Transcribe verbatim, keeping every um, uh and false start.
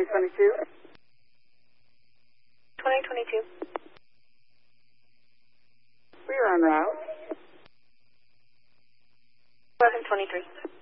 twenty-two. twenty twenty-two. We are en route. eleven twenty-three.